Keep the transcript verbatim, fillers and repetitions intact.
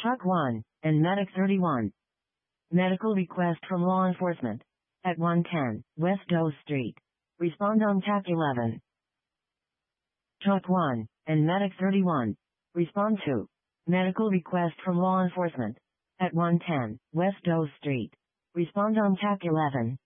Talk one, and Medic thirty-one. Medical request from law enforcement. At one ten, West Doe Street. Respond on T A C eleven. Talk one, and Medic thirty-one. Respond to. Medical request from law enforcement. At one ten, West Doe Street. Respond on T A C eleven.